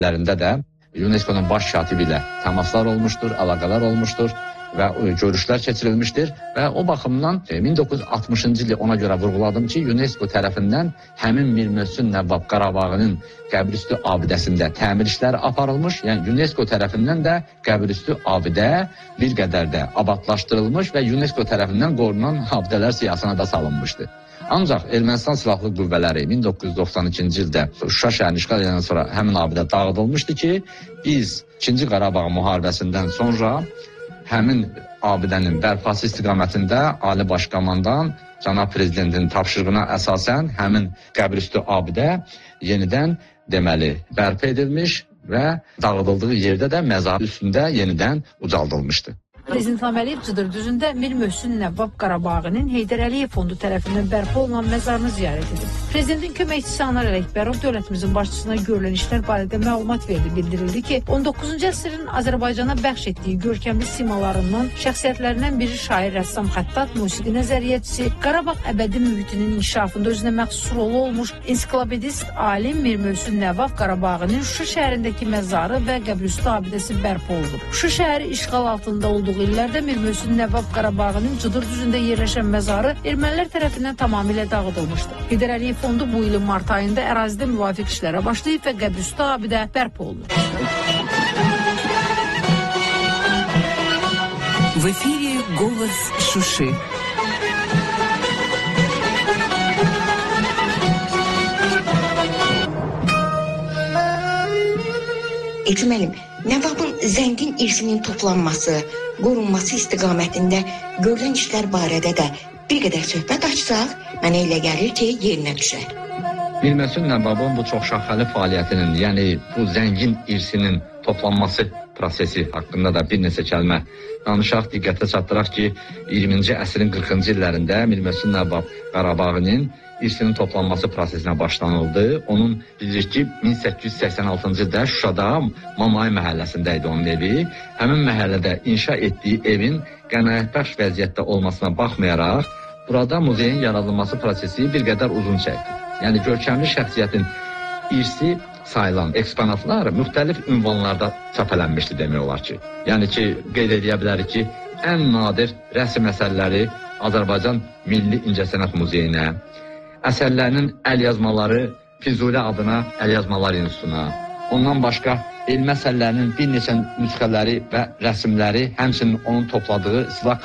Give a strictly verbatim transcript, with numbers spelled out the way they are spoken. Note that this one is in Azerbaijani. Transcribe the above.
lərində də UNESCO-nun baş katibi ilə təmaslar olmuşdur, əlaqələr olmuşdur və görüşlər keçirilmişdir və o baxımdan min doqquz yüz altmışıncı ildə ona görə vurğuladım ki, UNESCO tərəfindən həmin Mir Mövsüm Nəvvab Qarabağının qəbrüstü abidəsində təmir işləri aparılmış, yəni UNESCO tərəfindən də qəbrüstü abidə bir qədər də abadlaşdırılmış və UNESCO tərəfindən qorunan abidələr siyahısına da salınmışdı. Ancaq Ermənistan Silahlı Qüvvələri min doqquz yüz doxsan ikinci ildə Şuşa şəhərini işğal edəndən sonra həmin abidə dağıdılmışdı ki, biz ikinci Qarabağ müharibəsindən sonra həmin abidənin bərpası istiqamətində Ali Baş Komandan Cənab Prezidentin tapşırığına əsasən həmin qəbrüstü abidə yenidən deməli bərpa edilmiş və dağıdıldığı yerdə də məzar üstündə yenidən ucaldılmışdı. Prezident İlham Əliyev Cıdır düzündə Mir Mövsüm Nəvvab Qarabağının Heydər Əliyev fondu tərəfindən bərpa olunan məzarını ziyarət edib. Prezidentin köməkçisi Anar Ələkbərov dövlətimizin başçısına görülən işlər barədə məlumat verdi. Bildirildi ki, on doqquzuncu əsrin Azərbaycana bəxş etdiyi görkəmli simalarından, şəxsiyyətlərindən biri şair, rəssam, xəttat, musiqi nəzəriyyətçisi, Qarabağ əbədi mühitinin inkişafında özünə məxsus rolu olmuş ensiklopedist alim Mir Mövsüm Nəvvab Qarabağının Şuşa şəhərindəki məzarı və qəbrüstü abidəsi bərpa olunub. Şuşa şəhəri işğal altında olduğu illərdə Mir Mövsüm Nəvvab Qarabağının Cıdır düzündə yerləşən məzarı ermənilər tərəfindən tamamilə dağıdılmışdır. Heydər Əliyev fondu bu ilin mart ayında ərazidə müvafiq işlərə başlayıb və qəbrüstü abidə bərpa olunur. В эфире «Голос Шуши». Elçin müəllim, Nəvvabın zəngin irsinin toplanması, qorunması istiqamətində görülən işlər barədə də bir qədər söhbət açsaq, mənə elə gəlir ki, yerinə düşər. Mir Mövsüm Nəvvabın bu çox şaxəli fəaliyyətinin, yəni bu zəngin irsinin toplanması prosesi haqqında da bir neçə kəlmə danışaq, diqqətə çatdıraq ki, iyirminci əsrin qırxıncı illərində Mir Mövsüm Nəvvab Qarabağının irsinin toplanması prosesinə başlanıldı. Onun bilirik ki, min səkkiz yüz səksən altıncı ildə Şuşada Mamay məhəlləsində idi onun evi. Həmin məhəllədə inşa etdiyi evin qənaətbəxş vəziyyətdə olmasına baxmayaraq, burada muzeyin yaradılması prosesi bir qədər uzun çəkdi. Yəni, görkəmli şəxsiyyətin irsi sayılan eksponatlar müxtəlif ünvanlarda çəpələnmişdi demək olar ki. Yəni ki, qeyd edə bilərik ki, ən nadir rəsm əsərləri Azərbaycan Milli İncəsənət Muzeyinə, əsərlərinin əlyazmaları Füzuli adına Əlyazmalar İnstitutuna, ondan başqa elmi əsərlərinin bir neçə nüsxələri və rəsmləri, həmçinin onun topladığı silah